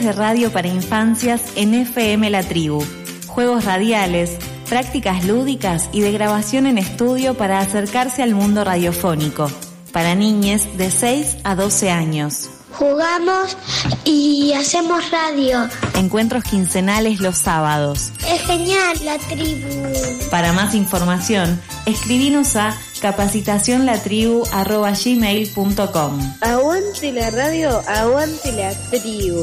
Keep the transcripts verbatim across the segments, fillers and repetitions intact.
de radio para infancias en F M La Tribu, juegos radiales, prácticas lúdicas y de grabación en estudio para acercarse al mundo radiofónico, para niñes de seis a doce años. Jugamos y hacemos radio. Encuentros quincenales los sábados. Es genial La Tribu. Para más información, escribinos a capacitacionlatribu arroba gmail punto com. Aguante la radio, aguante la tribu.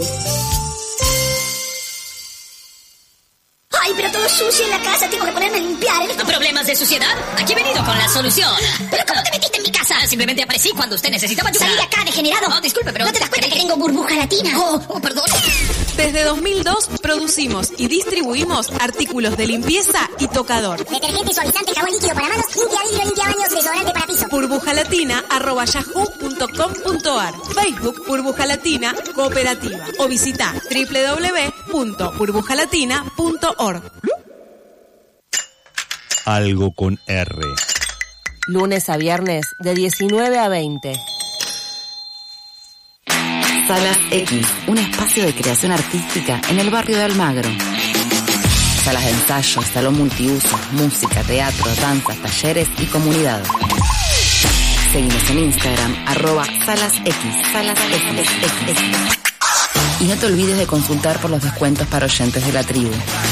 ¡Ay, pero todo sucio en la casa! Tengo que ponerme a limpiar. ¿Problemas de suciedad? Aquí he venido con la solución. ¿Pero cómo te metiste en mi casa? Simplemente aparecí cuando usted necesitaba ayuda. ¡Salí de acá, degenerado! No, disculpe, pero... ¿No te das cuenta que tengo burbuja latina? Oh, oh, perdón. Desde dos mil dos producimos y distribuimos artículos de limpieza y tocador. Detergente, suavizante, jabón líquido para manos, limpia vidrio, limpia baños, desodorante para piso. burbujalatina arroba yahoo punto com punto ar. Facebook Burbuja Latina Cooperativa. O visita doble u doble u doble u punto burbujalatina punto org. Algo con R. Lunes a viernes de diecinueve a veinte. Salas X, un espacio de creación artística en el barrio de Almagro. Salas de ensayo, salón multiusos, música, teatro, danzas, talleres y comunidad. Seguimos en Instagram, arroba Salas X, Salas X. Y no te olvides de consultar por los descuentos para oyentes de la tribu.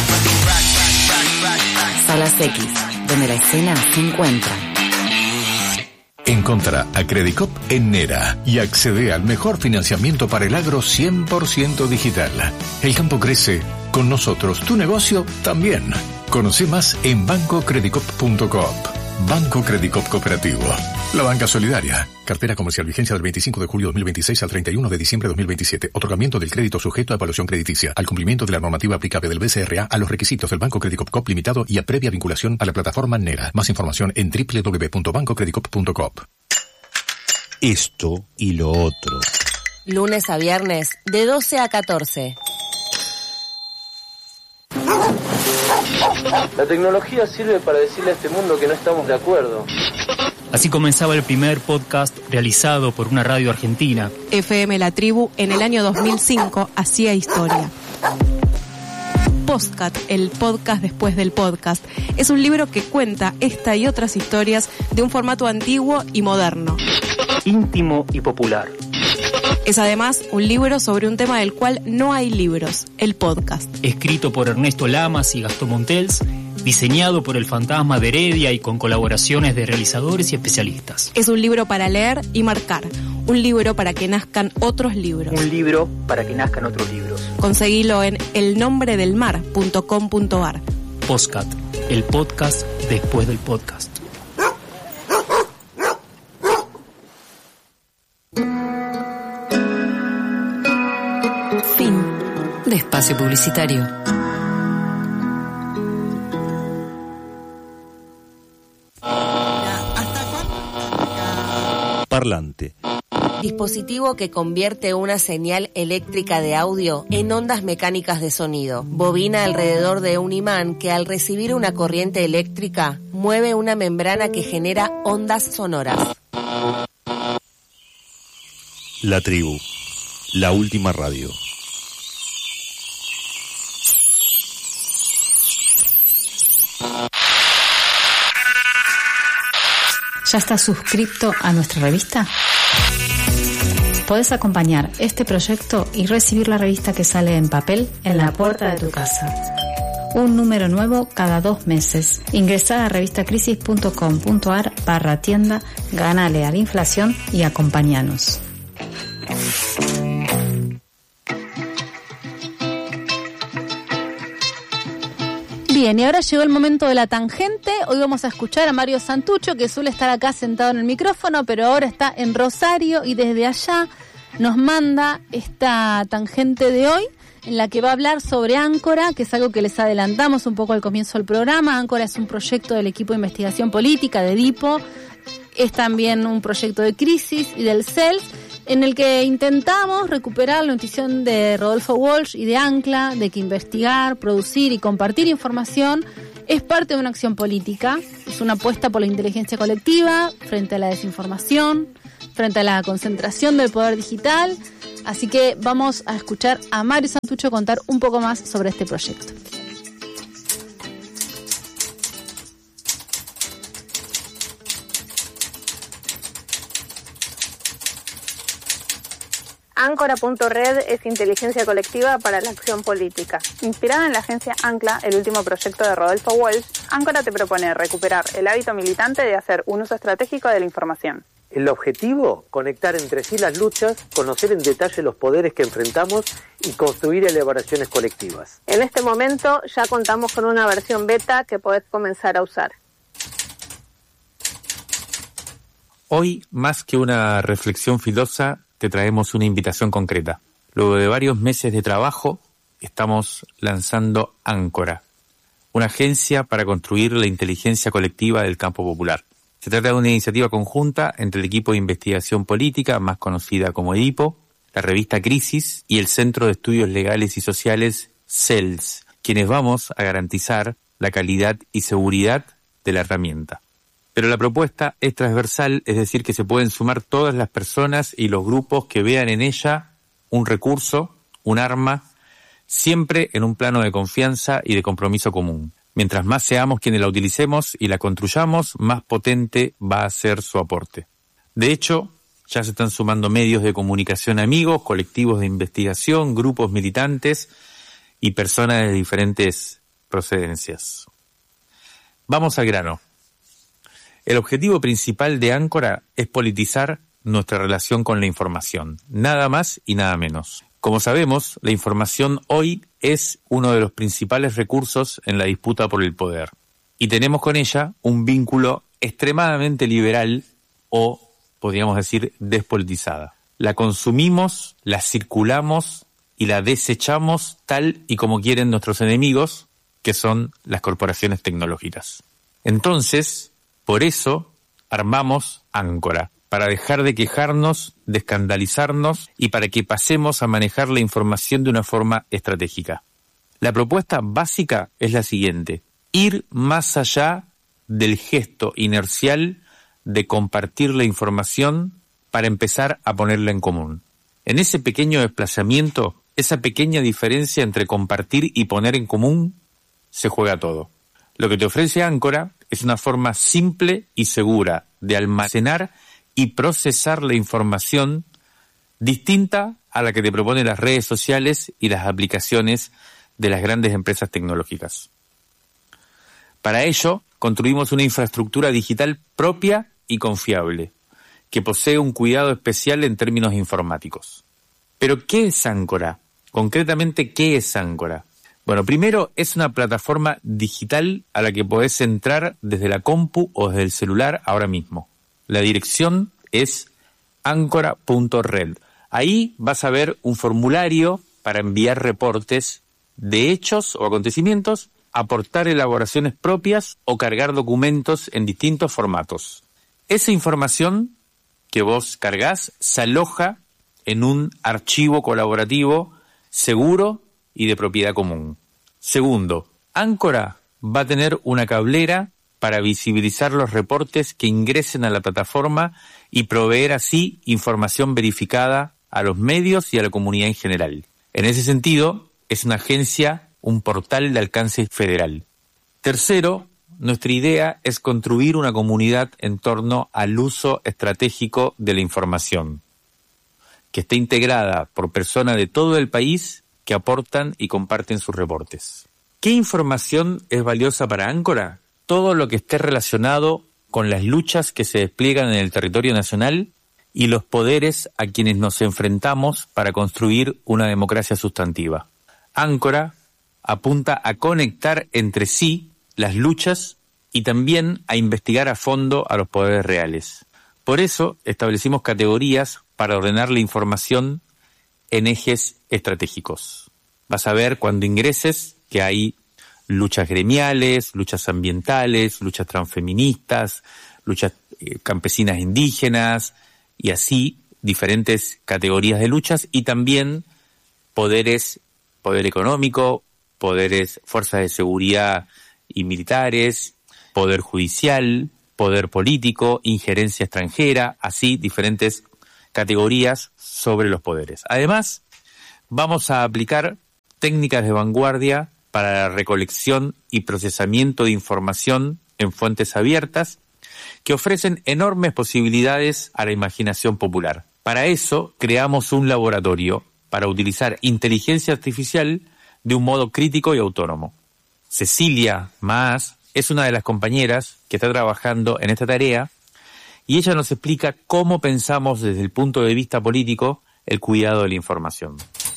Salas X, donde la escena se encuentra. Encontrá a Credicop en Nera y accede al mejor financiamiento para el agro cien por ciento digital. El campo crece, con nosotros tu negocio también. Conoce más en banco credicop punto coop. Banco Credicop Cooperativo. La banca solidaria. Cartera comercial, vigencia del veinticinco de julio de dos mil veintiséis al treinta y uno de diciembre de dos mil veintisiete. Otorgamiento del crédito sujeto a evaluación crediticia. Al cumplimiento de la normativa aplicable del B C R A a los requisitos del Banco Credicop Coop Limitado y a previa vinculación a la plataforma Nera. Más información en doble u doble u doble u punto banco credicop punto coop. Esto y lo otro. Lunes a viernes de doce a catorce. La tecnología sirve para decirle a este mundo que no estamos de acuerdo. Así comenzaba el primer podcast realizado por una radio argentina. F M La Tribu en el año dos mil cinco hacía historia. Postcat, el podcast después del podcast, es un libro que cuenta esta y otras historias de un formato antiguo y moderno. Íntimo y popular. Es además un libro sobre un tema del cual no hay libros, el podcast. Escrito por Ernesto Lamas y Gastón Montels, diseñado por el Fantasma de Heredia y con colaboraciones de realizadores y especialistas. Es un libro para leer y marcar, un libro para que nazcan otros libros. Un libro para que nazcan otros libros. Conseguilo en el nombre del mar punto com punto ar. Postcat, el podcast después del podcast. Fin de espacio publicitario. Parlante. Dispositivo que convierte una señal eléctrica de audio en ondas mecánicas de sonido. Bobina alrededor de un imán que al recibir una corriente eléctrica mueve una membrana que genera ondas sonoras. La tribu. La última radio. ¿Ya estás suscripto a nuestra revista? Podés acompañar este proyecto y recibir la revista que sale en papel en la puerta de tu casa. Un número nuevo cada dos meses. Ingresá a revistacrisis punto com punto ar barra tienda, ganale a la inflación y acompáñanos. Bien, y ahora llegó el momento de la tangente. Hoy vamos a escuchar a Mario Santucho, que suele estar acá sentado en el micrófono, pero ahora está en Rosario y desde allá nos manda esta tangente de hoy, en la que va a hablar sobre Áncora, que es algo que les adelantamos un poco al comienzo del programa. Áncora es un proyecto del equipo de investigación política de Edipo, es también un proyecto de Crisis y del C E L S, en el que intentamos recuperar la intuición de Rodolfo Walsh y de Ancla, de que investigar, producir y compartir información es parte de una acción política, es una apuesta por la inteligencia colectiva frente a la desinformación, frente a la concentración del poder digital, Así que vamos a escuchar a Mario Santucho contar un poco más sobre este proyecto. Áncora punto red es inteligencia colectiva para la acción política. Inspirada en la agencia Ancla, el último proyecto de Rodolfo Walsh, Áncora te propone recuperar el hábito militante de hacer un uso estratégico de la información. El objetivo, conectar entre sí las luchas, conocer en detalle los poderes que enfrentamos y construir elaboraciones colectivas. En este momento ya contamos con una versión beta que podés comenzar a usar. Hoy, más que una reflexión filosa, te traemos una invitación concreta. Luego de varios meses de trabajo, estamos lanzando Áncora, una agencia para construir la inteligencia colectiva del campo popular. Se trata de una iniciativa conjunta entre el equipo de investigación política, más conocida como EDIPO, la revista Crisis y el Centro de Estudios Legales y Sociales C E L S, quienes vamos a garantizar la calidad y seguridad de la herramienta. Pero la propuesta es transversal, es decir, que se pueden sumar todas las personas y los grupos que vean en ella un recurso, un arma, siempre en un plano de confianza y de compromiso común. Mientras más seamos quienes la utilicemos y la construyamos, más potente va a ser su aporte. De hecho, ya se están sumando medios de comunicación amigos, colectivos de investigación, grupos militantes y personas de diferentes procedencias. Vamos al grano. El objetivo principal de Áncora es politizar nuestra relación con la información, nada más y nada menos. Como sabemos, la información hoy es uno de los principales recursos en la disputa por el poder, y tenemos con ella un vínculo extremadamente liberal o, podríamos decir, despolitizada. La consumimos, la circulamos y la desechamos tal y como quieren nuestros enemigos, que son las corporaciones tecnológicas. Entonces, por eso armamos Áncora, para dejar de quejarnos, de escandalizarnos y para que pasemos a manejar la información de una forma estratégica. La propuesta básica es la siguiente: ir más allá del gesto inercial de compartir la información para empezar a ponerla en común. En ese pequeño desplazamiento, esa pequeña diferencia entre compartir y poner en común, se juega todo. Lo que te ofrece Áncora es una forma simple y segura de almacenar y procesar la información distinta a la que te proponen las redes sociales y las aplicaciones de las grandes empresas tecnológicas. Para ello, construimos una infraestructura digital propia y confiable, que posee un cuidado especial en términos informáticos. Pero, ¿qué es Áncora? Concretamente, ¿qué es Áncora? Bueno, primero es una plataforma digital a la que podés entrar desde la compu o desde el celular ahora mismo. La dirección es áncora punto red. Ahí vas a ver un formulario para enviar reportes de hechos o acontecimientos, aportar elaboraciones propias o cargar documentos en distintos formatos. Esa información que vos cargas se aloja en un archivo colaborativo seguro y de propiedad común. Segundo, Áncora va a tener una cablera para visibilizar los reportes que ingresen a la plataforma y proveer así información verificada a los medios y a la comunidad en general. En ese sentido, es una agencia, un portal de alcance federal. Tercero, nuestra idea es construir una comunidad en torno al uso estratégico de la información, que esté integrada por personas de todo el país que aportan y comparten sus reportes. ¿Qué información es valiosa para Áncora? Todo lo que esté relacionado con las luchas que se despliegan en el territorio nacional y los poderes a quienes nos enfrentamos para construir una democracia sustantiva. Áncora apunta a conectar entre sí las luchas y también a investigar a fondo a los poderes reales. Por eso establecimos categorías para ordenar la información en ejes estratégicos. Vas a ver cuando ingreses que hay luchas gremiales, luchas ambientales, luchas transfeministas, luchas eh, campesinas indígenas y así diferentes categorías de luchas y también poderes, poder económico, poderes, fuerzas de seguridad y militares, poder judicial, poder político, injerencia extranjera, así diferentes categorías sobre los poderes. Además, vamos a aplicar técnicas de vanguardia para la recolección y procesamiento de información en fuentes abiertas que ofrecen enormes posibilidades a la imaginación popular. Para eso, creamos un laboratorio para utilizar inteligencia artificial de un modo crítico y autónomo. Cecilia Maas es una de las compañeras que está trabajando en esta tarea y ella nos explica cómo pensamos desde el punto de vista político el cuidado de la información.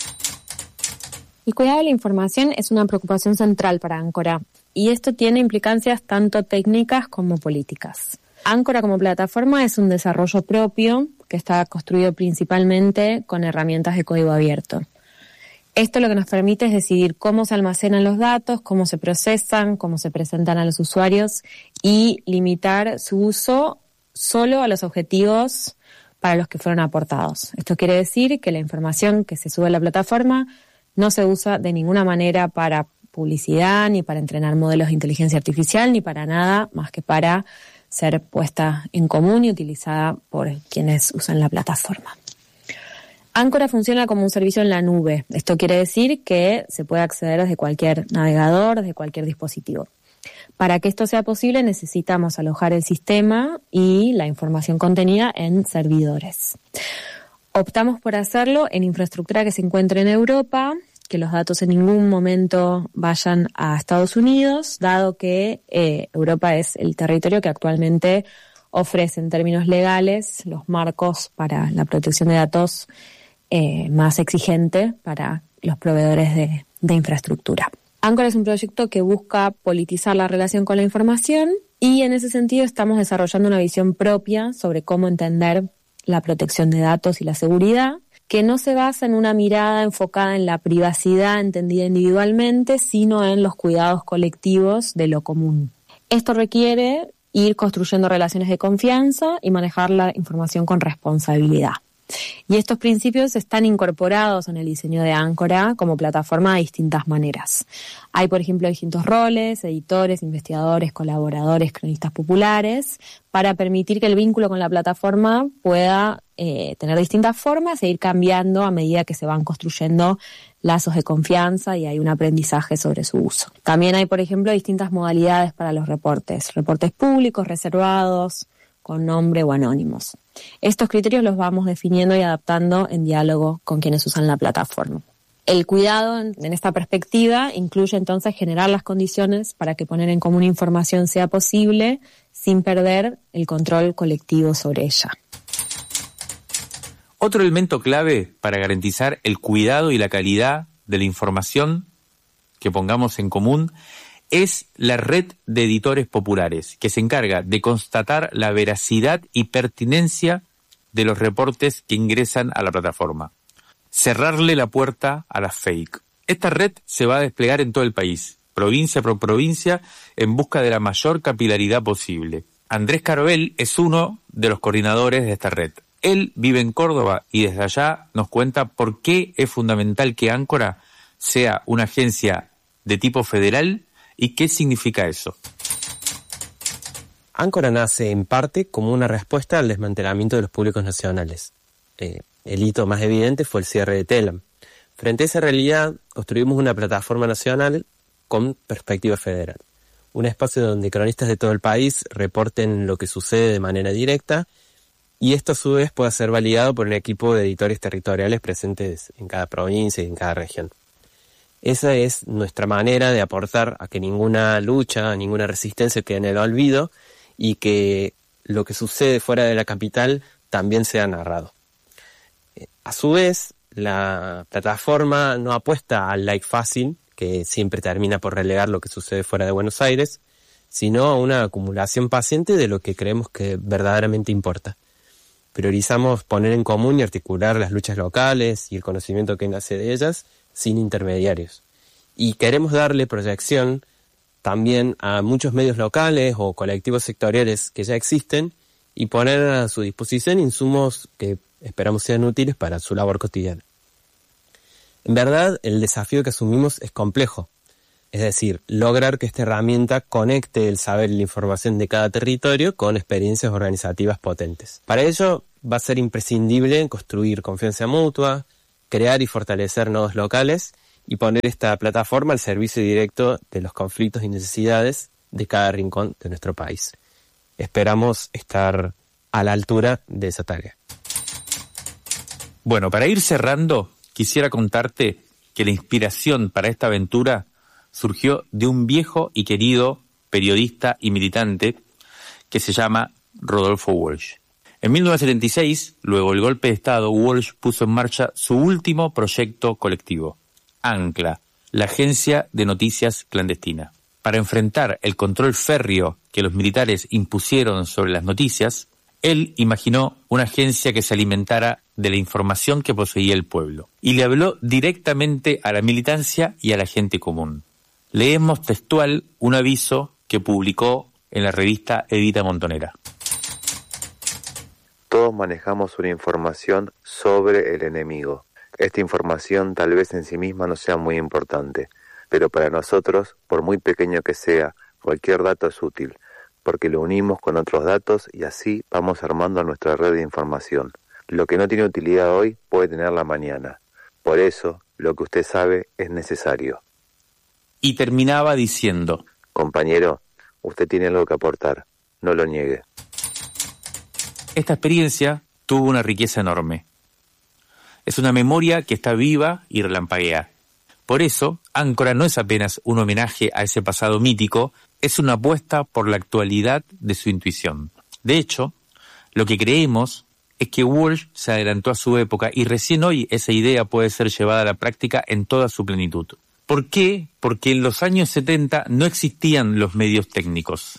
El cuidado de la información es una preocupación central para Áncora y esto tiene implicancias tanto técnicas como políticas. Áncora como plataforma es un desarrollo propio que está construido principalmente con herramientas de código abierto. Esto lo que nos permite es decidir cómo se almacenan los datos, cómo se procesan, cómo se presentan a los usuarios y limitar su uso solo a los objetivos para los que fueron aportados. Esto quiere decir que la información que se sube a la plataforma no se usa de ninguna manera para publicidad, ni para entrenar modelos de inteligencia artificial, ni para nada más que para ser puesta en común y utilizada por quienes usan la plataforma. Áncora funciona como un servicio en la nube. Esto quiere decir que se puede acceder desde cualquier navegador, desde cualquier dispositivo. Para que esto sea posible necesitamos alojar el sistema y la información contenida en servidores. Optamos por hacerlo en infraestructura que se encuentre en Europa, que los datos en ningún momento vayan a Estados Unidos, dado que eh, Europa es el territorio que actualmente ofrece en términos legales los marcos para la protección de datos eh, más exigente para los proveedores de, de infraestructura. Áncora es un proyecto que busca politizar la relación con la información y en ese sentido estamos desarrollando una visión propia sobre cómo entender la protección de datos y la seguridad, que no se basa en una mirada enfocada en la privacidad entendida individualmente, sino en los cuidados colectivos de lo común. Esto requiere ir construyendo relaciones de confianza y manejar la información con responsabilidad. Y estos principios están incorporados en el diseño de Áncora como plataforma de distintas maneras. Hay, por ejemplo, distintos roles, editores, investigadores, colaboradores, cronistas populares, para permitir que el vínculo con la plataforma pueda eh, tener distintas formas e ir cambiando a medida que se van construyendo lazos de confianza y hay un aprendizaje sobre su uso. También hay, por ejemplo, distintas modalidades para los reportes, reportes públicos, reservados, con nombre o anónimos. Estos criterios los vamos definiendo y adaptando en diálogo con quienes usan la plataforma. El cuidado en, en esta perspectiva incluye entonces generar las condiciones para que poner en común información sea posible sin perder el control colectivo sobre ella. Otro elemento clave para garantizar el cuidado y la calidad de la información que pongamos en común es la red de editores populares, que se encarga de constatar la veracidad y pertinencia de los reportes que ingresan a la plataforma. Cerrarle la puerta a las fake. Esta red se va a desplegar en todo el país, provincia por provincia, en busca de la mayor capilaridad posible. Andrés Carvel es uno de los coordinadores de esta red. Él vive en Córdoba y desde allá nos cuenta por qué es fundamental que Áncora sea una agencia de tipo federal. ¿Y qué significa eso? Áncora nace en parte como una respuesta al desmantelamiento de los públicos nacionales. Eh, el hito más evidente fue el cierre de Telam. Frente a esa realidad, construimos una plataforma nacional con perspectiva federal. Un espacio donde cronistas de todo el país reporten lo que sucede de manera directa y esto a su vez pueda ser validado por un equipo de editores territoriales presentes en cada provincia y en cada región. Esa es nuestra manera de aportar a que ninguna lucha, ninguna resistencia quede en el olvido y que lo que sucede fuera de la capital también sea narrado. A su vez, la plataforma no apuesta al like fácil, que siempre termina por relegar lo que sucede fuera de Buenos Aires, sino a una acumulación paciente de lo que creemos que verdaderamente importa. Priorizamos poner en común y articular las luchas locales y el conocimiento que nace de ellas, sin intermediarios. Y queremos darle proyección también a muchos medios locales o colectivos sectoriales que ya existen y poner a su disposición insumos que esperamos sean útiles para su labor cotidiana. En verdad, el desafío que asumimos es complejo, es decir, lograr que esta herramienta conecte el saber y la información de cada territorio con experiencias organizativas potentes. Para ello, va a ser imprescindible construir confianza mutua, crear y fortalecer nodos locales y poner esta plataforma al servicio directo de los conflictos y necesidades de cada rincón de nuestro país. Esperamos estar a la altura de esa tarea. Bueno, para ir cerrando, quisiera contarte que la inspiración para esta aventura surgió de un viejo y querido periodista y militante que se llama Rodolfo Walsh. En mil novecientos setenta y seis, luego del golpe de Estado, Walsh puso en marcha su último proyecto colectivo, ANCLA, la Agencia de Noticias Clandestina. Para enfrentar el control férreo que los militares impusieron sobre las noticias, él imaginó una agencia que se alimentara de la información que poseía el pueblo y le habló directamente a la militancia y a la gente común. Leemos textual un aviso que publicó en la revista Edita Montonera. Todos manejamos una información sobre el enemigo. Esta información tal vez en sí misma no sea muy importante, pero para nosotros, por muy pequeño que sea, cualquier dato es útil, porque lo unimos con otros datos y así vamos armando nuestra red de información. Lo que no tiene utilidad hoy puede tenerla mañana. Por eso, lo que usted sabe es necesario. Y terminaba diciendo: compañero, usted tiene algo que aportar, no lo niegue. Esta experiencia tuvo una riqueza enorme. Es una memoria que está viva y relampaguea. Por eso, Áncora no es apenas un homenaje a ese pasado mítico, es una apuesta por la actualidad de su intuición. De hecho, lo que creemos es que Walsh se adelantó a su época y recién hoy esa idea puede ser llevada a la práctica en toda su plenitud. ¿Por qué? Porque en los años setenta no existían los medios técnicos.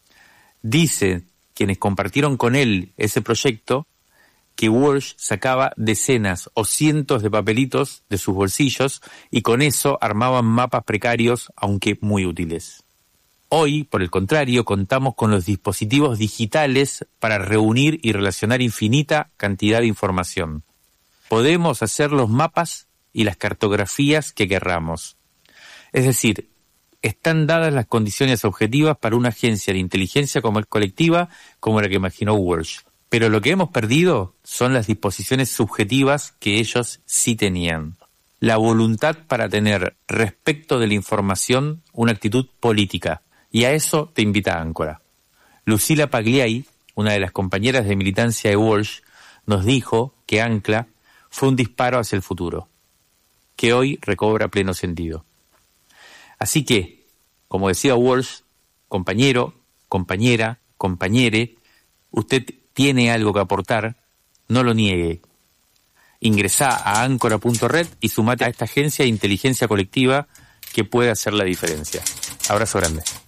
Dice quienes compartieron con él ese proyecto que Walsh sacaba decenas o cientos de papelitos de sus bolsillos y con eso armaban mapas precarios, aunque muy útiles. Hoy, por el contrario, contamos con los dispositivos digitales para reunir y relacionar infinita cantidad de información. Podemos hacer los mapas y las cartografías que querramos. Es decir, están dadas las condiciones objetivas para una agencia de inteligencia colectiva como la que imaginó Walsh. Pero lo que hemos perdido son las disposiciones subjetivas que ellos sí tenían. La voluntad para tener respecto de la información una actitud política. Y a eso te invita Áncora. Lucila Pagliai, una de las compañeras de militancia de Walsh, nos dijo que ANCLA fue un disparo hacia el futuro, que hoy recobra pleno sentido. Así que, como decía Walsh, compañero, compañera, compañere, usted tiene algo que aportar, no lo niegue. Ingresá a ancora punto red y sumate a esta agencia de inteligencia colectiva que puede hacer la diferencia. Abrazo grande.